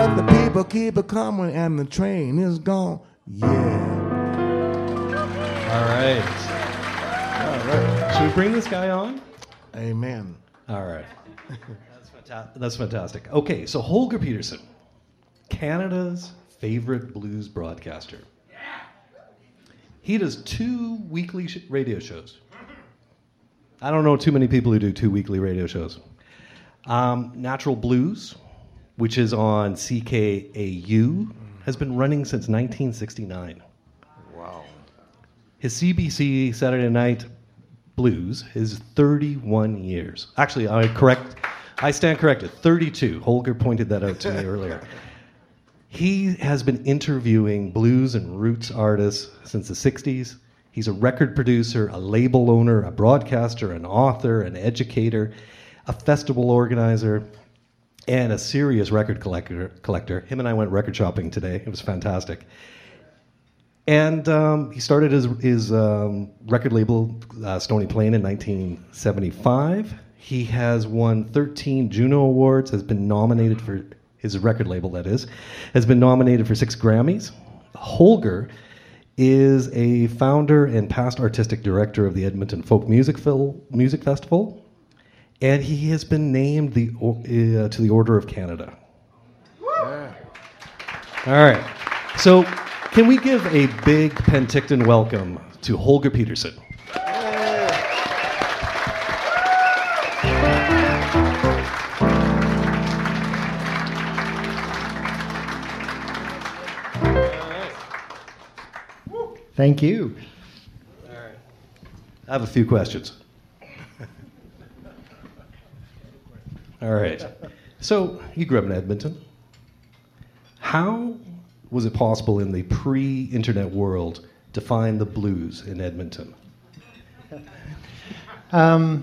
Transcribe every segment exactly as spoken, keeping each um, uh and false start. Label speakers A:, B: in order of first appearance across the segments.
A: The people keep a coming and the train is gone. Yeah.
B: All right. All right. Should we bring this guy on?
A: Amen.
B: All right. That's fantastic. That's fantastic. Okay, so Holger Peterson, Canada's favorite blues broadcaster. He does two weekly sh- radio shows. I don't know too many people who do two weekly radio shows. Um, Natural Blues, which is on C K A U, has been running since nineteen sixty-nine.
A: Wow.
B: His C B C Saturday Night Blues is thirty-one years. Actually, I correct. I stand corrected. thirty-two. Holger pointed that out to me earlier. He has been interviewing blues and roots artists since the sixties. He's a record producer, a label owner, a broadcaster, an author, an educator, a festival organizer, and a serious record collector. collector. Him and I went record shopping today. It was fantastic. And um, he started his, his um, record label, uh, Stony Plain, in nineteen seventy-five. He has won thirteen Juno Awards, has been nominated for, his record label that is, has been nominated for six Grammys. Holger is a founder and past artistic director of the Edmonton Folk Music, Phil, Music Festival, and he has been named the, uh, to the Order of Canada. Yeah. All right. So can we give a big Penticton welcome to Holger Peterson?
C: Thank you.
B: All right. I have a few questions. All right. So you grew up in Edmonton. How was it possible in the pre-internet world to find the blues in Edmonton?
C: Um,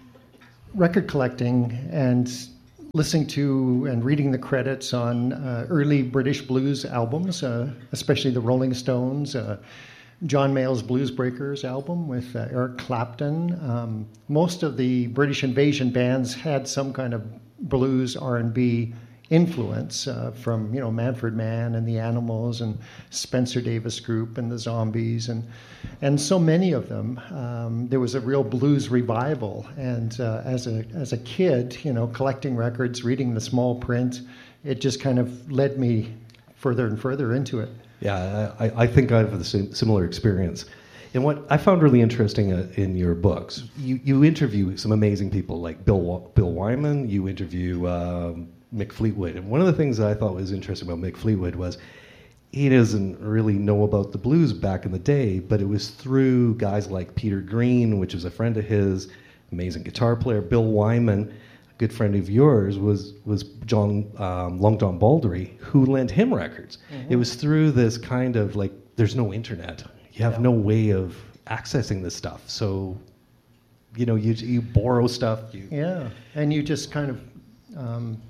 C: record collecting and listening to and reading the credits on uh, early British blues albums, uh, especially the Rolling Stones, uh, John Mayall's Blues Breakers album with uh, Eric Clapton. Um, most of the British invasion bands had some kind of blues R and B influence uh, from, you know, Manfred Mann and the Animals and Spencer Davis Group and the Zombies and and so many of them. Um, there was a real blues revival, and uh, as a as a kid, you know, collecting records, reading the small print, it just kind of led me further and further into it.
B: Yeah, I, I think I have the same, similar experience. And what I found really interesting uh, in your books, you, you interview some amazing people like Bill Bill Wyman, you interview um, Mick Fleetwood. And one of the things that I thought was interesting about Mick Fleetwood was he doesn't really know about the blues back in the day, but it was through guys like Peter Green, which was a friend of his, amazing guitar player. Bill Wyman, a good friend of yours, was was John um, Long John Baldry, who lent him records. Mm-hmm. It was through this kind of like, there's no internet. You have yeah. no way of accessing this stuff. So, you know, you you borrow stuff. You,
C: yeah, and you just kind of... Um,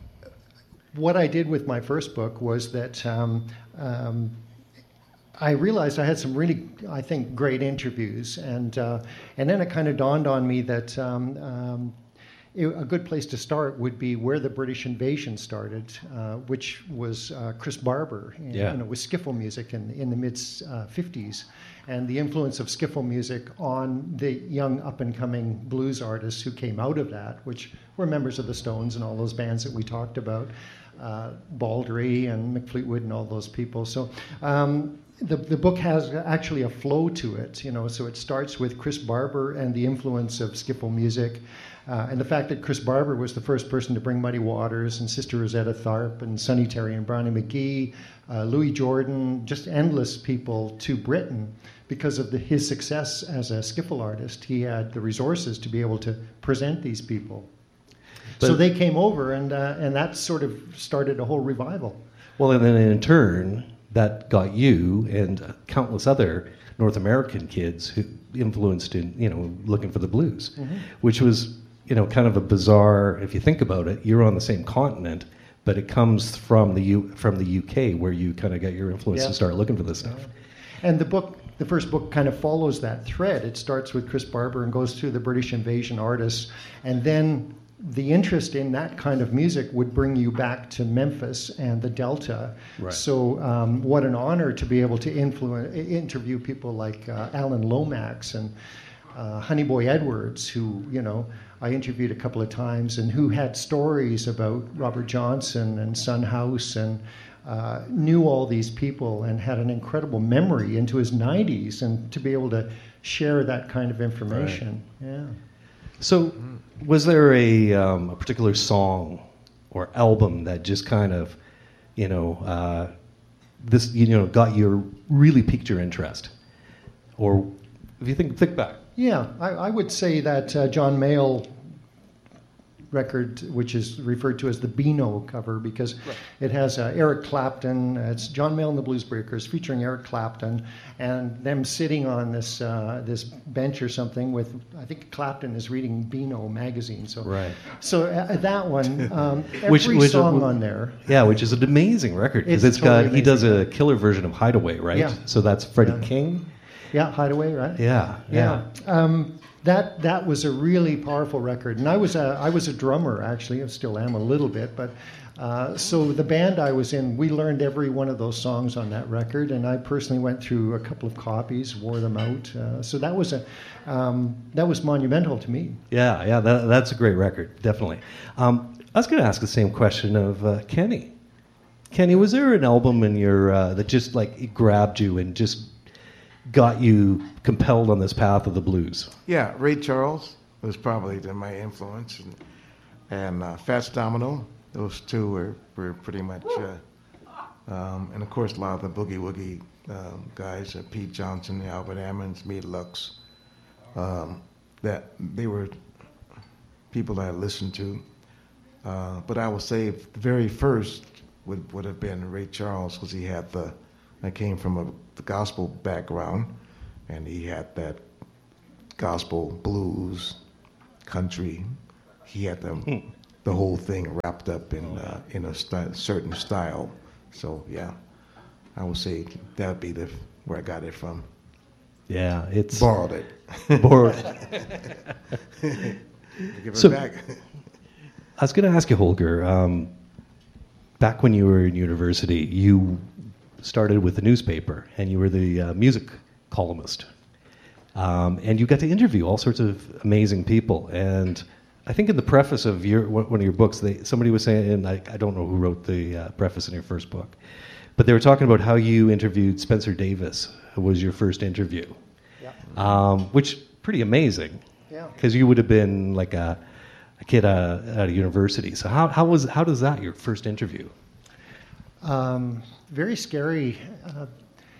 C: what I did with my first book was that um, um, I realized I had some really, I think, great interviews, and uh, and then it kind of dawned on me that um, um, it, a good place to start would be where the British invasion started, uh, which was uh, Chris Barber, and,
B: yeah.
C: you know, with skiffle music in in the mid uh, fifties, and the influence of skiffle music on the young up-and-coming blues artists who came out of that, which were members of the Stones and all those bands that we talked about. Uh, Baldry and Mick Fleetwood and all those people. So um, the the book has actually a flow to it, you know. So it starts with Chris Barber and the influence of skiffle music, uh, and the fact that Chris Barber was the first person to bring Muddy Waters and Sister Rosetta Tharpe and Sonny Terry and Brownie McGhee, uh, Louis Jordan, just endless people to Britain because of the, his success as a skiffle artist. He had the resources to be able to present these people. But, so they came over, and uh, and that sort of started a whole revival.
B: Well, and then in turn, that got you and countless other North American kids who influenced in, you know, looking for the blues, mm-hmm. which was, you know, kind of a bizarre, if you think about it, you're on the same continent, but it comes from the U, from the U K, where you kind of got your influence yeah. and start looking for this stuff.
C: Yeah. And the book, the first book kind of follows that thread. It starts with Chris Barber and goes through the British invasion artists, and then the interest in that kind of music would bring you back to Memphis and the Delta.
B: Right.
C: So um, what an honor to be able to influence, interview people like uh, Alan Lomax and uh, Honeyboy Edwards, who, you know, I interviewed a couple of times, and who had stories about Robert Johnson and Son House, and uh, knew all these people and had an incredible memory into his nineties, and to be able to share that kind of information. Right. Yeah.
B: So, was there a, um, a particular song or album that just kind of, you know, uh, this, you know, got your, really piqued your interest? Or if you think, think back.
C: Yeah, I, I would say that uh, John Mayall record, which is referred to as the Beano cover, because right. it has uh, Eric Clapton. Uh, it's John Mayall and the Blues Breakers featuring Eric Clapton, and them sitting on this uh, this bench or something with, I think Clapton is reading Beano magazine. So,
B: right.
C: so uh, that one, um, every
B: which, which,
C: song
B: uh,
C: on there.
B: Yeah, which is an amazing record, because
C: it's,
B: it's
C: totally
B: got, he does a killer version of Hideaway, right?
C: Yeah.
B: So that's Freddie
C: Yeah.
B: King.
C: Yeah, Hideaway, right?
B: Yeah, yeah.
C: yeah. Um, that that was a really powerful record, and I was a I was a drummer actually. I still am a little bit, but uh, so the band I was in, we learned every one of those songs on that record, and I personally went through a couple of copies, wore them out. Uh, so that was a um, that was monumental to me.
B: Yeah, yeah, that, that's a great record, definitely. Um, I was going to ask the same question of uh, Kenny. Kenny, was there an album in your uh, that just like it grabbed you and just got you compelled on this path of the blues?
A: Yeah, Ray Charles was probably the, my influence, and, and uh, Fats Domino. Those two were, were pretty much, uh, um, and of course a lot of the boogie woogie um, guys, uh, Pete Johnson, Albert Ammons, Meat Lux. Um, that they were people that I listened to. Uh, but I would say the very first would would have been Ray Charles, because he had the. I came from a the gospel background, and he had that gospel, blues, country. He had the the whole thing wrapped up in uh, in a st- certain style. So yeah, I would say that would be the where I got it from.
B: Yeah, it's
A: borrowed it.
B: Borrowed.
A: Give it
B: so,
A: back.
B: I was going to ask you, Holger. Um, back when you were in university, you started with the newspaper, and you were the uh, music columnist. Um, and you got to interview all sorts of amazing people. And I think in the preface of your one of your books, they, somebody was saying, and I, I don't know who wrote the uh, preface in your first book, but they were talking about how you interviewed Spencer Davis, who was your first interview.
C: Yeah.
B: Um, which, pretty amazing.
C: Yeah.
B: Because you would have been like a, a kid uh, at a university. So how, how, was, how does that, your first interview?
C: Um, very scary. Uh,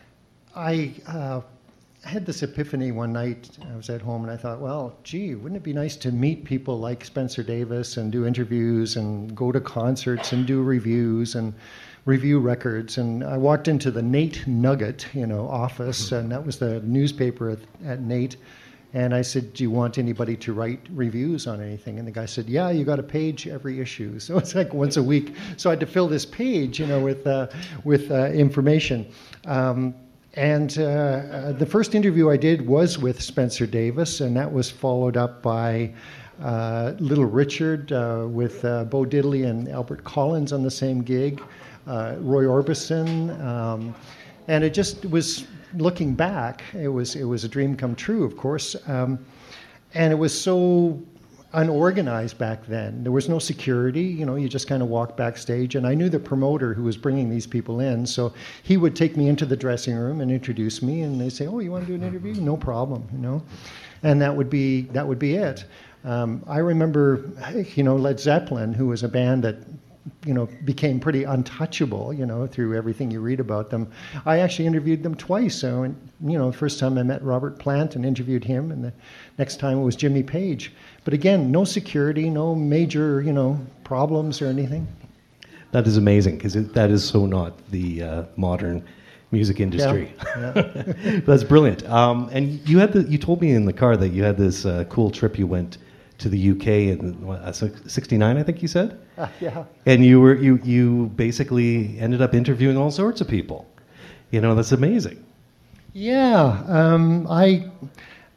C: I uh, had this epiphany one night. I was at home and I thought, well, gee, wouldn't it be nice to meet people like Spencer Davis and do interviews and go to concerts and do reviews and review records? And I walked into the Nate Nugget, you know, office, and that was the newspaper at, at Nate. And I said, do you want anybody to write reviews on anything? And the guy said, yeah, you got a page every issue. So it's like once a week. So I had to fill this page, you know, with uh, with uh, information. Um, and uh, uh, the first interview I did was with Spencer Davis, and that was followed up by uh, Little Richard uh, with uh, Bo Diddley and Albert Collins on the same gig, uh, Roy Orbison. Um, and it just was... Looking back, it was it was a dream come true, of course, um, and it was so unorganized back then. There was no security, you know. You just kind of walked backstage, and I knew the promoter who was bringing these people in, so he would take me into the dressing room and introduce me, and they'd say, "Oh, you want to do an interview? No problem," you know, and that would be that would be it. Um, I remember, you know, Led Zeppelin, who was a band that, you know, became pretty untouchable, you know, through everything you read about them. I actually interviewed them twice. So, and, you know, the first time I met Robert Plant and interviewed him, and the next time it was Jimmy Page. But again, no security, no major, you know, problems or anything.
B: That is amazing, because that is so not the uh, modern music industry.
C: Yeah. Yeah.
B: That's brilliant. Um, and you had the, you told me in the car that you had this uh, cool trip you went to the U K in what, sixty-nine, I think you said?
C: Uh, yeah.
B: And you were you you basically ended up interviewing all sorts of people. You know, that's amazing.
C: Yeah. Um, I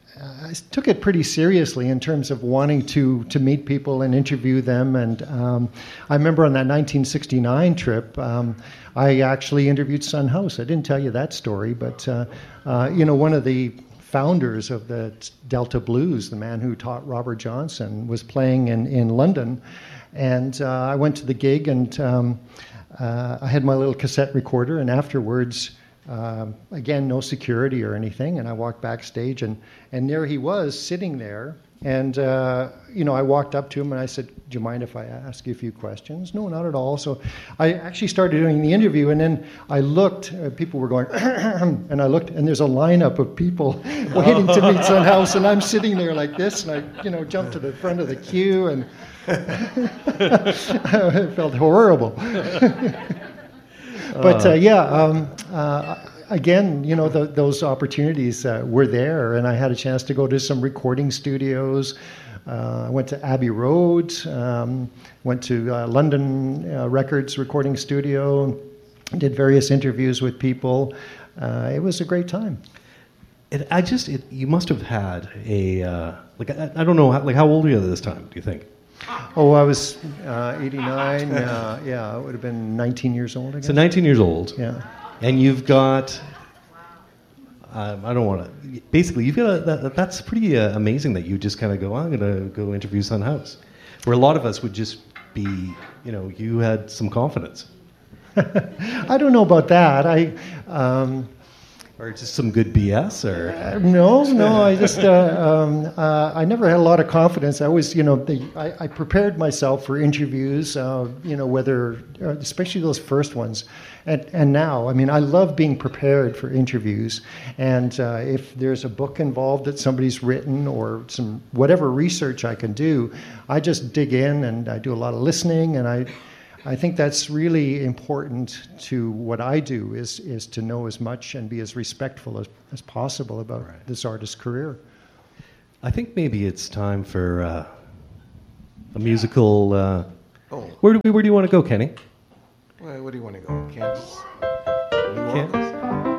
C: I took it pretty seriously in terms of wanting to to meet people and interview them. And um, I remember on that nineteen sixty-nine trip, um, I actually interviewed Son House. I didn't tell you that story, but uh, uh, you know, one of the founders of the Delta Blues, the man who taught Robert Johnson, was playing in, in London. And uh, I went to the gig, and um, uh, I had my little cassette recorder, and afterwards, uh, again, no security or anything, and I walked backstage, and, and there he was sitting there. And, uh, you know, I walked up to him and I said, do you mind if I ask you a few questions? No, not at all. So I actually started doing the interview, and then I looked, uh, people were going, and I looked, and there's a lineup of people waiting to meet Son House, and I'm sitting there like this, and I, you know, jumped to the front of the queue, and it felt horrible. But, uh, yeah, um, uh, again, you know, the, those opportunities uh, were there, and I had a chance to go to some recording studios. Uh, I went to Abbey Road, um, went to uh, London uh, Records recording studio, did various interviews with people. Uh, it was a great time.
B: It, I just, it, you must have had a, uh, like, I, I don't know, how, like, how old were you at this time, do you think?
C: Oh, I was uh, eighty-nine. Uh, yeah, I would have been nineteen years old, I guess.
B: So nineteen years old.
C: Yeah.
B: And you've got, um, I don't want to, basically, you've got a, that, that's pretty uh, amazing that you just kind of go, I'm going to go interview Son House. Where a lot of us would just be, you know, you had some confidence.
C: I don't know about that. I, um,
B: Or just some good B S, or?
C: Uh, no, no. I just, uh, um, uh, I never had a lot of confidence. I always, you know, the, I, I prepared myself for interviews, uh, you know, whether, uh, especially those first ones. And, and now, I mean, I love being prepared for interviews. And uh, if there's a book involved that somebody's written, or some whatever research I can do, I just dig in and I do a lot of listening, and I. I think that's really important to what I do, is is to know as much and be as respectful as, as possible about right. this artist's career.
B: I think maybe it's time for uh, a musical... Uh,
A: oh.
B: Where do we, where do you want to go, Kenny?
A: Well, where do you want to go? Kansas? New Orleans?
B: Kansas?